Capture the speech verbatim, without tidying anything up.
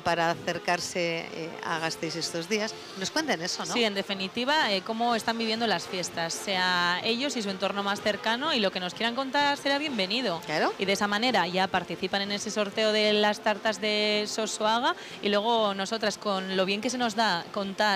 para acercarse eh, a Gasteiz estos días. Nos cuenten eso, ¿no? Sí, en definitiva, eh, cómo están viviendo las fiestas, sea ellos y su entorno más cercano, y lo que nos quieran contar será bienvenido. Claro. Y de esa manera ya participan en ese sorteo de las tartas de Sosoaga, y luego nosotras, con lo bien que se nos da contar